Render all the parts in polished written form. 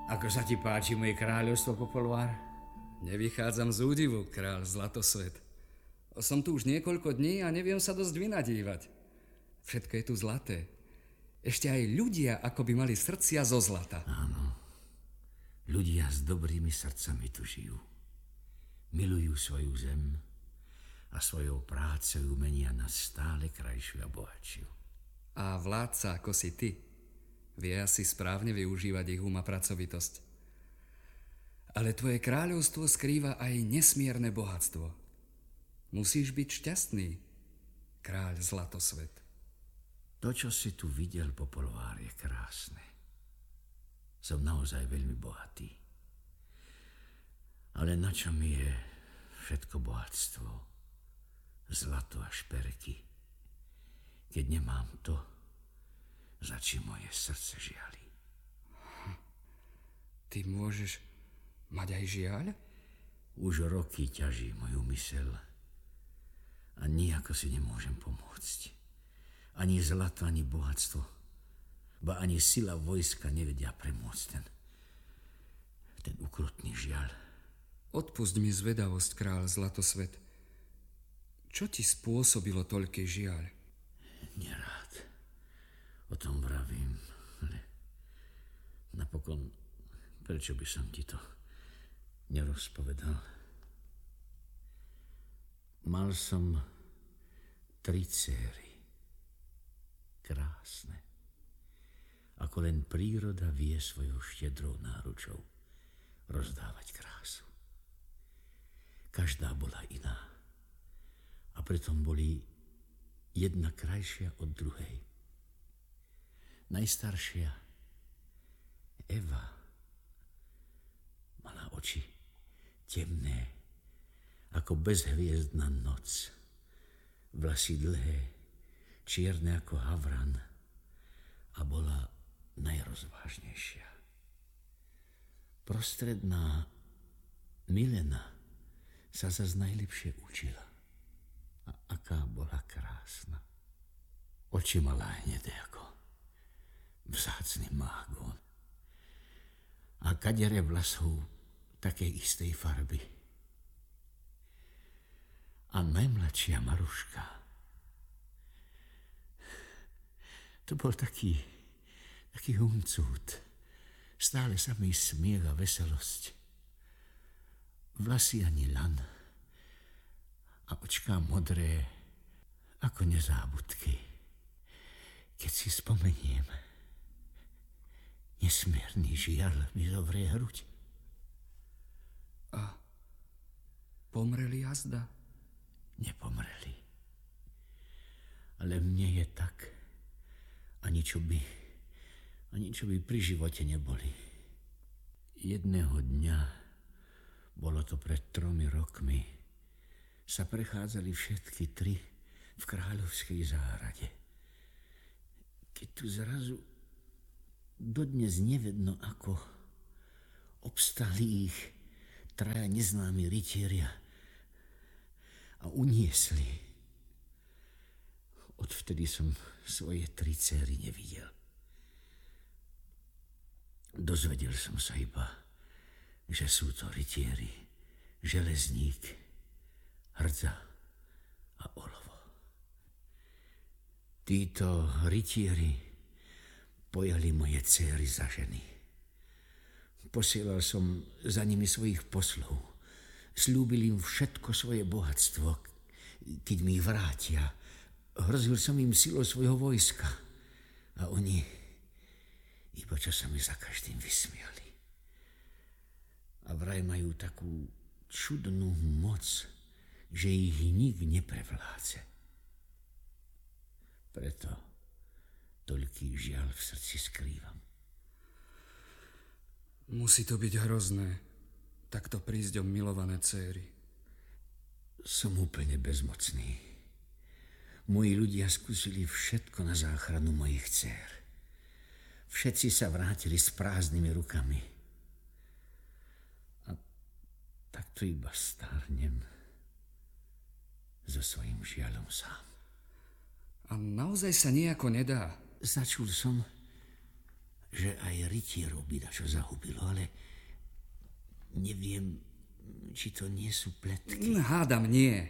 Ako sa ti páči moje kráľovstvo, Popolvár? Nevychádzam z údivu, kráľ Zlatosvet. Som tu už niekoľko dní a neviem sa dosť vynadívať. Všetko je tu zlaté. Ešte aj ľudia akoby mali srdcia zo zlata. Áno. Ľudia s dobrými srdcami tu žijú. Milujú svoju zem a svojou prácou menia na stále krajšiu a bohatšiu. A vládca ako si ty vie asi správne využívať ich a pracovitosť. Ale tvoje kráľovstvo skrýva aj nesmierne bohatstvo. Musíš byť šťastný, kráľ Zlatosvet. To, čo si tu videl, Popolvár, je krásne. Som naozaj veľmi bohatý. Ale na čo mi je všetko bohatstvo? Zlato a šperky. Keď nemám to, za čím moje srdce žiali. Ty môžeš mať aj žiaľ? Už roky ťaží moju myseľ a nijako si nemôžem pomôcť. Ani zlato, ani bohatstvo, ba ani sila vojska nevedia premôcť ten ukrutný žiaľ. Odpusť mi zvedavosť, kráľ Zlatosvet. Čo ti spôsobilo toľký žiaľ? Nerád o tom vravím, ale napokon prečo by som ti to nerozpovedal? Mal som 3 céry. Krásne. Ako len príroda vie svojou štedrou náručou rozdávať krásu. Každá bola iná. A pritom boli jedna krajšia od druhej. Najstaršia, Eva, mala oči temné, ako bezhviezdna noc. Vlasy dlhé, čierne ako havran a bola najrozvážnejšia. Prostredná Milena sa zas najlepšie učila. A aká bola krásna. Oči mala hnedé ako vzácny mágon. A kadere vlasov takej istej farby. A najmladšia Maruška, to bol taký huncút. Stále samý smiech a veselosť. Vlasy ani lan a očká modré ako nezábudky. Keď si spomeniem, nesmierny žiaľ mi zovrie hruď. A pomreli jazda? Nepomreli. Ale mne je tak, ani čo by pri živote neboli. Jedného dňa, bolo to pred 3 rokmi, sa prechádzali všetky 3 v kráľovskej záhrade. Keď tu zrazu dodnes nevedno ako obstali ich 3 neznámi rytieria a uniesli. Odvtedy som svoje 3 céry nevidel. Dozvedel som sa iba, že sú to rytieri, železník, hrdza a olovo. Títo rytieri pojali moje céry za ženy. Posielal som za nimi svojich poslov. Sľúbil im všetko svoje bohatstvo, keď mi ich vrátia. Hrozil som im silou svojho vojska. A oni iba čo sa mi za každým vysmiali. A vraj majú takú čudnú moc, že ich nik neprevládze. Preto toľký žiaľ v srdci skrývam. Musí to byť hrozné, takto prísť o milované céry. Som úplne bezmocný. Moji ľudia skúsili všetko na záchranu mojich dcér. Všetci sa vrátili s prázdnymi rukami. A takto iba stárnem so svojím žiaľom sám. A naozaj sa nejako nedá. Začul som, že aj rytierov by dačo zahubilo, ale neviem, či to nie sú pletky. Hádam nie.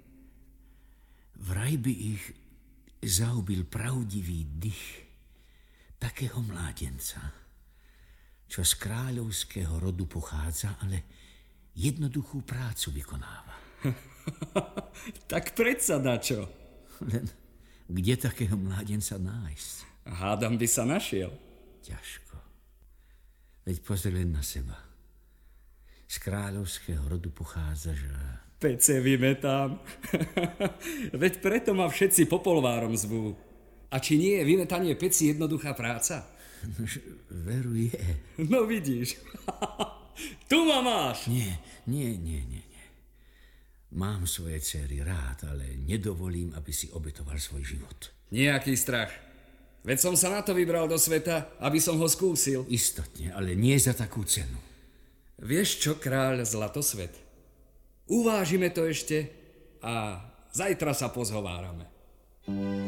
Vraj by ich zahubil pravdivý dých takého mládenca, čo z kráľovského rodu pochádza, ale jednoduchú prácu vykonáva. Tak predsa dačo. Len kde takého mládenca nájsť? Hádam by sa našiel. Ťažko. Veď pozri len na seba. Z kráľovského rodu pochádzaš a... Pece vymetám. Veď preto ma všetci popolvárom zvú. A či nie je vymetanie peci jednoduchá práca? Veru je. No vidíš. Tu ma máš. Nie. Mám svoje dcery rád, ale nedovolím, aby si obetoval svoj život. Nejaký strach. Veď som sa na to vybral do sveta, aby som ho skúsil. Istotne, ale nie za takú cenu. Vieš čo, kráľ Zlatosvet? Uvážime to ešte a zajtra sa pozhovárame.